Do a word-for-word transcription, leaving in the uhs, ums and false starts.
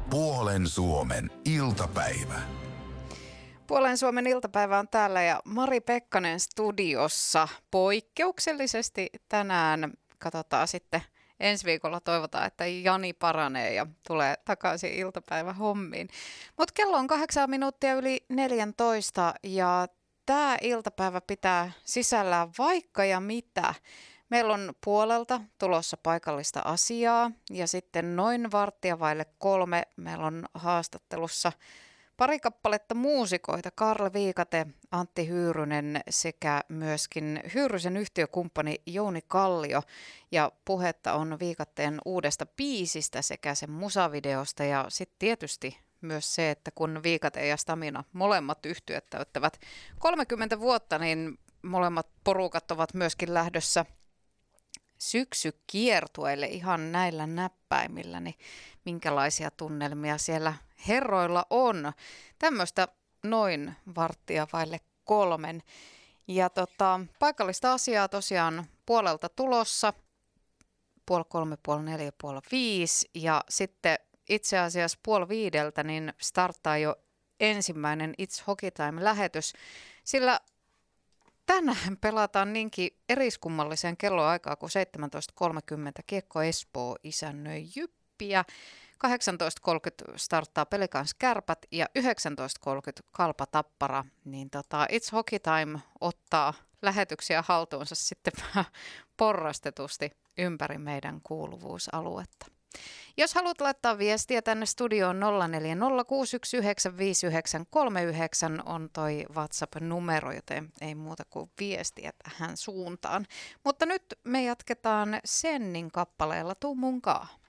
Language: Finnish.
Puolen Suomen iltapäivä. Puolen Suomen iltapäivä on täällä ja Mari Pekkanen studiossa poikkeuksellisesti tänään. Katsotaan sitten ensi viikolla, toivotaan, että Jani paranee ja tulee takaisin iltapäivähommiin. Mutta kello on kahdeksan minuuttia yli neljäntoista ja tämä iltapäivä pitää sisällään vaikka ja mitä. Meillä on puolelta tulossa paikallista asiaa ja sitten noin varttia vaille kolme meillä on haastattelussa pari kappaletta muusikoita, Karl Viikate, Antti Hyyrynen sekä myöskin Hyyrysen yhtiökumppani Jouni Kallio. Ja puhetta on Viikateen uudesta biisistä sekä sen musavideosta ja sitten tietysti myös se, että kun Viikate ja Stamina molemmat yhtyöt täyttävät kolmekymmentä vuotta, niin molemmat porukat ovat myöskin lähdössä syksykiertueille ihan näillä näppäimillä, niin minkälaisia tunnelmia siellä herroilla on. Tämmöistä noin varttia vaille kolmen. Ja tota, paikallista asiaa tosiaan puolelta tulossa, puoli kolme, puoli neljä, puoli viisi ja sitten itse asiassa puoli viideltä niin starttaa jo ensimmäinen It's Hockey Time-lähetys, sillä tänään pelataan niinkin eriskummalliseen kelloaikaa kuin seitsemäntoista kolmekymmentä Kiekko Espoo isännöi Jyppiä. kahdeksantoista kolmekymmentä starttaa Pelikans Kärpät ja yhdeksäntoista kolmekymmentä Kalpa Tappara. Niin tota, It's Hockey Time ottaa lähetyksiä haltuunsa sitten porrastetusti ympäri meidän kuuluvuusaluetta. Jos haluat laittaa viestiä tänne studioon nolla neljä nolla kuusi yksi yhdeksän viisi yhdeksän kolme yhdeksän on toi WhatsApp-numero, joten ei muuta kuin viestiä tähän suuntaan. Mutta nyt me jatketaan Sennin kappaleella Tuu munkaan.